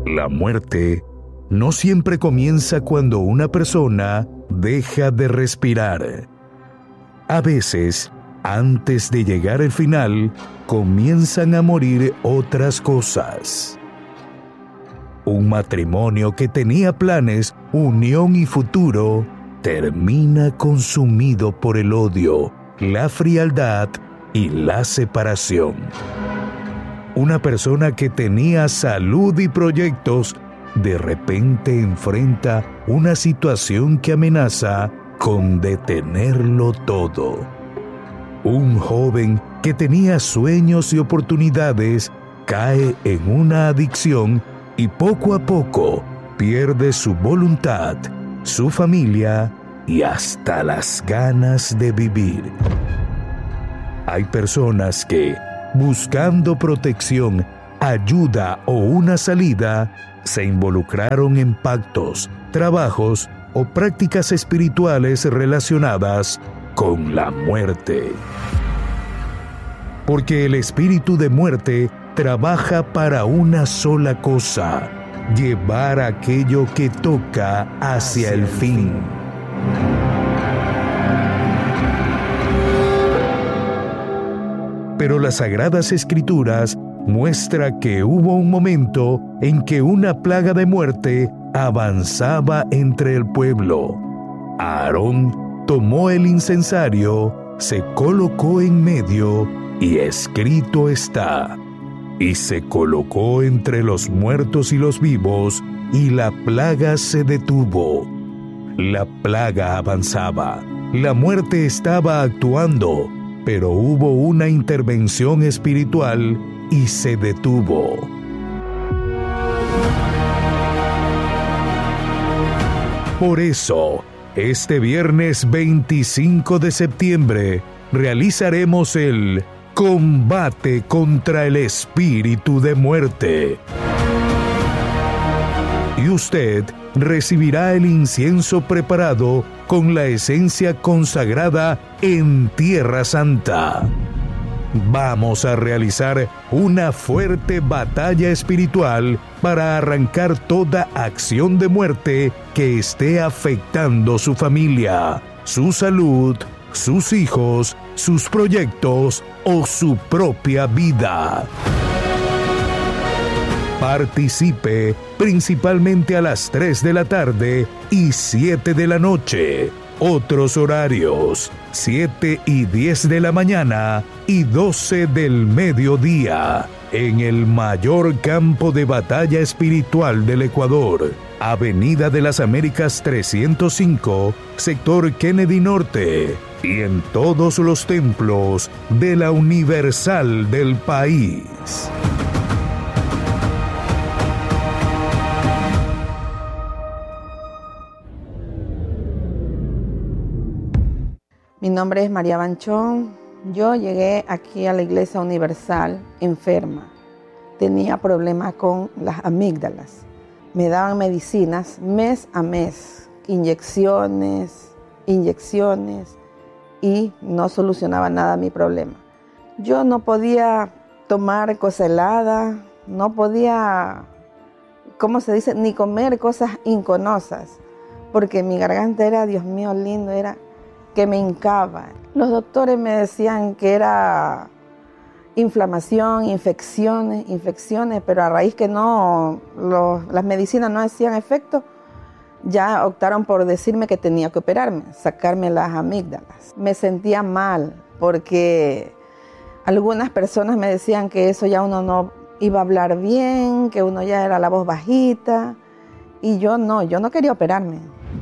La muerte no siempre comienza cuando una persona deja de respirar. A veces, antes de llegar al final, comienzan a morir otras cosas. Un matrimonio que tenía planes, unión y futuro, termina consumido por el odio, la frialdad y la separación. Una persona que tenía salud y proyectos, de repente enfrenta una situación que amenaza con detenerlo todo. Un joven que tenía sueños y oportunidades cae en una adicción y poco a poco pierde su voluntad, su familia y hasta las ganas de vivir. Hay personas que, buscando protección, ayuda o una salida, se involucraron en pactos, trabajos o prácticas espirituales relacionadas con la muerte. Porque el espíritu de muerte trabaja para una sola cosa: llevar aquello que toca hacia el fin. Pero las Sagradas Escrituras muestra que hubo un momento en que una plaga de muerte avanzaba entre el pueblo. Aarón tomó el incensario, se colocó en medio y escrito está: y se colocó entre los muertos y los vivos, y la plaga se detuvo. La plaga avanzaba, la muerte estaba actuando, pero hubo una intervención espiritual y se detuvo. Por eso, este viernes 25 de septiembre, realizaremos el combate contra el espíritu de muerte. Y usted recibirá el incienso preparado con la esencia consagrada en Tierra Santa. Vamos a realizar una fuerte batalla espiritual para arrancar toda acción de muerte que esté afectando su familia, su salud, sus hijos, sus proyectos o su propia vida. Participe principalmente a las 3 de la tarde y 7 de la noche. Otros horarios: 7 y 10 de la mañana y 12 del mediodía, en el mayor campo de batalla espiritual del Ecuador, Avenida de las Américas 305, sector Kennedy Norte, y en todos los templos de la Universal del país. Mi nombre es María Banchón. Yo llegué aquí a la Iglesia Universal enferma. Tenía problemas con las amígdalas. Me daban medicinas mes a mes, inyecciones, y no solucionaba nada mi problema. Yo no podía tomar cosa helada, no podía, ¿cómo se dice?, ni comer cosas inconosas, porque mi garganta era, Dios mío lindo, era que me hincaba. Los doctores me decían que era inflamación, infecciones, pero a raíz que las medicinas no hacían efecto, ya optaron por decirme que tenía que operarme, sacarme las amígdalas. Me sentía mal porque algunas personas me decían que eso ya uno no iba a hablar bien, que uno ya era la voz bajita, y yo no quería operarme.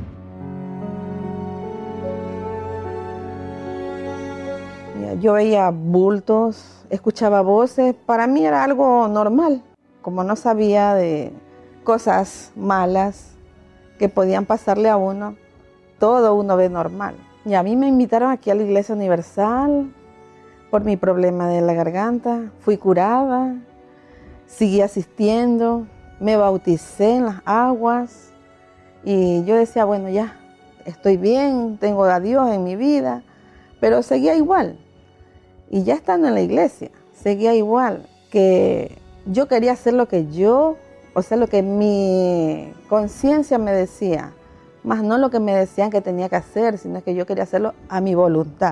Yo veía bultos, escuchaba voces, para mí era algo normal, como no sabía de cosas malas que podían pasarle a uno, todo uno ve normal. Y a mí me invitaron aquí a la Iglesia Universal por mi problema de la garganta, fui curada, seguí asistiendo, me bauticé en las aguas y yo decía, bueno, ya estoy bien, tengo a Dios en mi vida, pero seguía igual. Y ya estando en la iglesia, seguía igual, que yo quería hacer lo que yo O sea, lo que mi conciencia me decía, más no lo que me decían que tenía que hacer, sino que yo quería hacerlo a mi voluntad.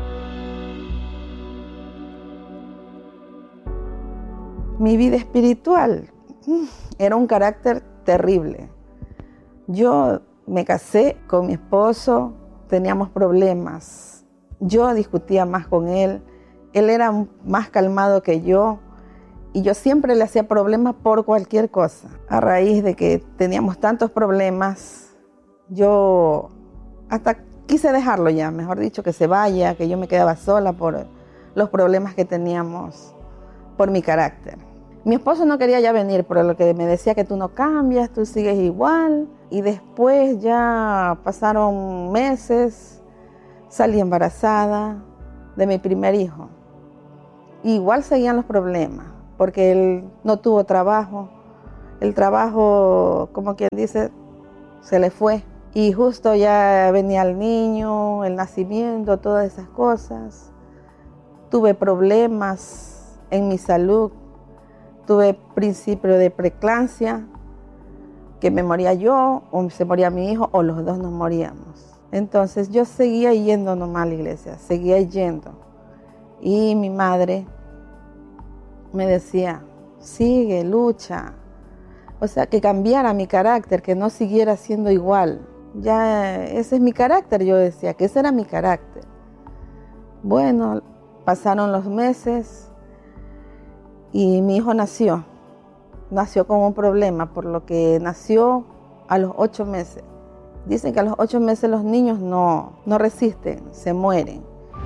Mi vida espiritual era un carácter terrible. Yo me casé con mi esposo, teníamos problemas. Yo discutía más con él era más calmado que yo y yo siempre le hacía problemas por cualquier cosa. A raíz de que teníamos tantos problemas, yo hasta quise dejarlo ya, mejor dicho, que se vaya, que yo me quedaba sola por los problemas que teníamos por mi carácter. Mi esposo no quería ya venir, por lo que me decía que tú no cambias, tú sigues igual. Y después ya pasaron meses, salí embarazada de mi primer hijo. Igual seguían los problemas, porque él no tuvo trabajo. El trabajo, como quien dice, se le fue. Y justo ya venía el niño, el nacimiento, todas esas cosas. Tuve problemas en mi salud. Tuve principio de preeclampsia, que me moría yo, o se moría mi hijo, o los dos nos moríamos. Entonces yo seguía yendo nomás a la iglesia, seguía yendo. Y mi madre me decía, sigue, lucha. O sea, que cambiara mi carácter, que no siguiera siendo igual. Ya ese es mi carácter, yo decía, que ese era mi carácter. Bueno, pasaron los meses. Y mi hijo nació con un problema, por lo que nació a los 8 meses. Dicen que a los 8 meses los niños no resisten, se mueren.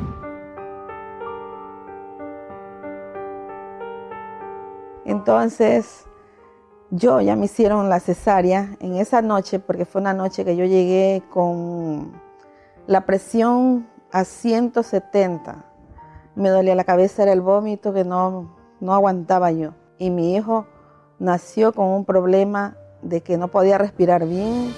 Entonces, ya me hicieron la cesárea en esa noche, porque fue una noche que yo llegué con la presión a 170. Me dolía la cabeza, era el vómito que no aguantaba yo. Y mi hijo nació con un problema de que no podía respirar bien.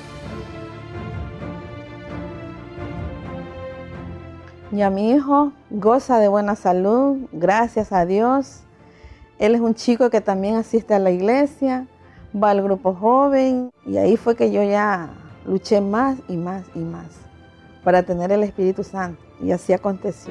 Ya mi hijo goza de buena salud, gracias a Dios. Él es un chico que también asiste a la iglesia, va al grupo joven. Y ahí fue que yo ya luché más y más y más para tener el Espíritu Santo. Y así aconteció.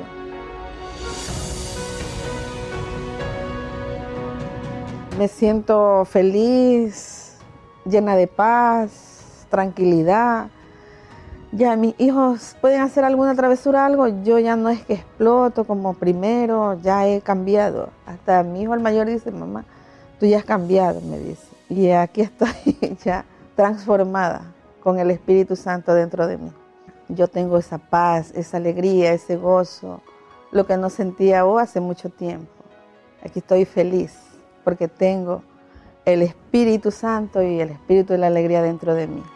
Me siento feliz, llena de paz, tranquilidad. Ya mis hijos pueden hacer alguna travesura, algo, yo ya no es que exploto como primero, ya he cambiado. Hasta mi hijo el mayor dice, mamá, tú ya has cambiado, me dice. Y aquí estoy ya transformada con el Espíritu Santo dentro de mí. Yo tengo esa paz, esa alegría, ese gozo, lo que no sentía hace mucho tiempo. Aquí estoy feliz, porque tengo el Espíritu Santo y el Espíritu de la alegría dentro de mí.